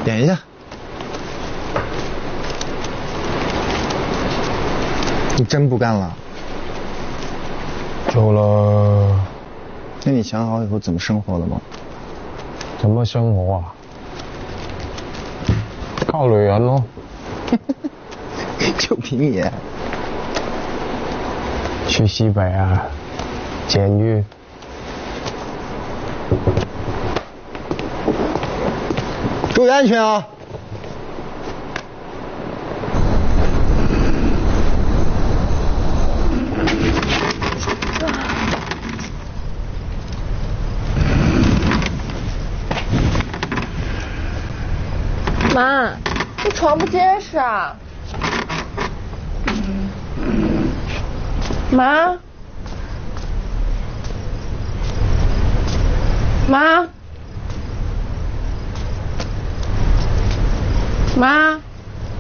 点一下。你真不干了？ 走了。 那你想好以后怎么生活了吗？ 怎么生活啊？靠女人咯。 就凭你？ 去西北啊，监狱。 注意安全啊！ 妈，这床不结实啊！妈，妈，妈。